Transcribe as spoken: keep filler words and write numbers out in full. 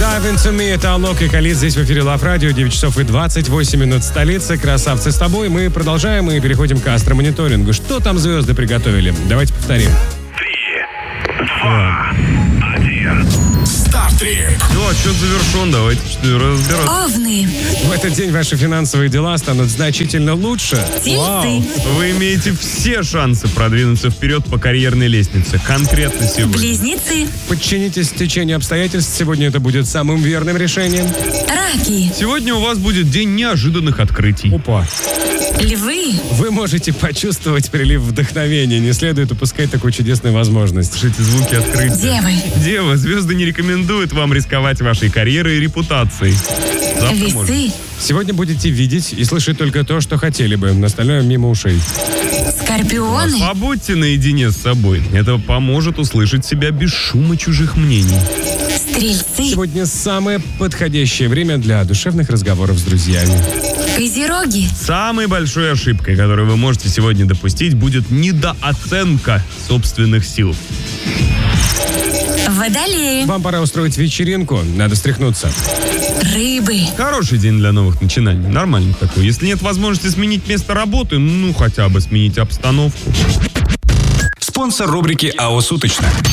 Dive into me, это Алок и Калит. Здесь в эфире Love Radio, девять часов и двадцать восемь минут столицы. Красавцы с тобой. Мы продолжаем и переходим к астромониторингу. Что там звезды приготовили? Давайте повторим. Три, два, один. Стартрек. Ну, отчет завершен, давайте что разбираться. Овны. В этот день ваши финансовые дела станут значительно лучше. Тельцы. Вы имеете все шансы продвинуться вперед по карьерной лестнице. Конкретно сегодня. Близнецы. Подчинитесь течению обстоятельств. Сегодня это будет самым верным решением. Раки. Сегодня у вас будет день неожиданных открытий. Опа. Львы. Вы можете почувствовать прилив вдохновения. Не следует упускать такую чудесную возможность. Слушайте звуки открытия. Девы. Дева, звезды не рекомендуют вам рисковать вашей карьерой и репутацией. Завтра можно. Весы. Сегодня будете видеть и слышать только то, что хотели бы. Остальное мимо ушей. Скорпионы. Побудьте наедине с собой. Это поможет услышать себя без шума чужих мнений. Стрельцы. Сегодня самое подходящее время для душевных разговоров с друзьями. Козероги. Самой большой ошибкой, которую вы можете сегодня допустить, будет недооценка собственных сил. Водолеи. Вам пора устроить вечеринку. Надо встряхнуться. Рыбы. Хороший день для новых начинаний. Нормальный такой. Если нет возможности сменить место работы, ну хотя бы сменить обстановку. Спонсор рубрики АО «Суточно».